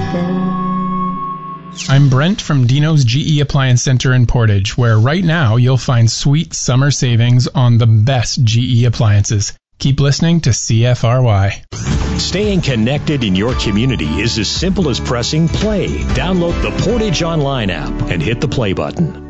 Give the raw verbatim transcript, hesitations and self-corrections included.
I'm Brent from Dino's G E Appliance Center in Portage, where right now you'll find sweet summer savings on the best G E appliances. Keep listening to C F R Y. Staying connected in your community is as simple as pressing play. Download the Portage Online app and hit the play button.